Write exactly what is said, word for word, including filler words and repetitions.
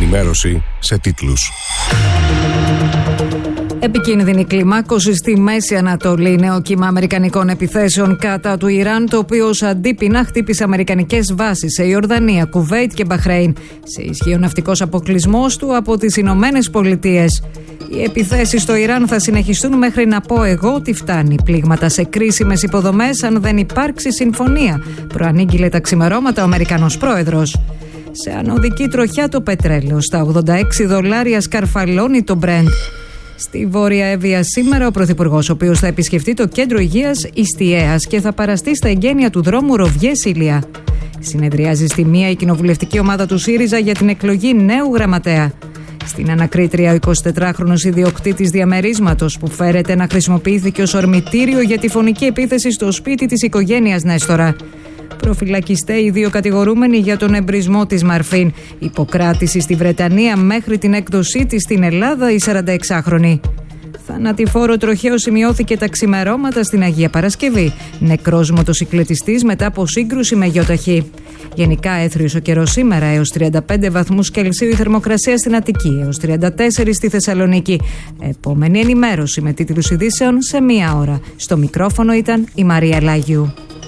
ενημέρωση σε τίτλους. Επικίνδυνη κλιμάκωση στη Μέση Ανατολή. Νέο κύμα αμερικανικών επιθέσεων κατά του Ιράν, το οποίο ως αντίπεινα χτύπησε αμερικανικές βάσεις σε Ιορδανία, Κουβέιτ και Μπαχρέιν. Σε ισχύει ο ναυτικός αποκλεισμός του από τις Ηνωμένες Πολιτείες. Οι επιθέσεις στο Ιράν θα συνεχιστούν μέχρι να πω εγώ ότι φτάνει. Πλήγματα σε κρίσιμες υποδομές αν δεν υπάρξει συμφωνία, προανήγγειλε τα ξημερώματα ο Αμερικανός πρόεδρος. Σε ανωδική τροχιά το πετρέλαιο, στα ογδόντα έξι δολάρια σκαρφαλώνει το Brent. Στη Βόρεια Εύβοια σήμερα ο Πρωθυπουργός, ο οποίος θα επισκεφτεί το κέντρο υγείας Ιστιαίας και θα παραστεί στα εγγένεια του δρόμου Ροβιέ-Σίλια. Συνεδριάζει στη μία η κοινοβουλευτική ομάδα του ΣΥΡΙΖΑ για την εκλογή νέου γραμματέα. Στην ανακρίτρια ο εικοσιτετράχρονος ιδιοκτήτης διαμερίσματος που φέρεται να χρησιμοποιήθηκε ως ορμητήριο για τη φωνική επίθεση στο σπίτι της οικογένειας Νέστορα. Προφυλακιστέ οι δύο κατηγορούμενοι για τον εμπρισμό της Μαρφίν. Υποκράτηση στη Βρετανία μέχρι την έκδοσή της στην Ελλάδα η σαρανταεξάχρονη. Θανατηφόρο τροχαίο σημειώθηκε τα ξημερώματα στην Αγία Παρασκευή. Νεκρός μοτοσικλετιστής μετά από σύγκρουση με γιοταχή. Γενικά έθριος ο καιρός σήμερα, έως τριάντα πέντε βαθμούς Κελσίου η θερμοκρασία στην Αττική, έως τριάντα τέσσερα στη Θεσσαλονίκη. Επόμενη ενημέρωση με τίτλους ειδήσεων σε μία ώρα. Στο μικρόφωνο ήταν η Μαρία Λάγιου.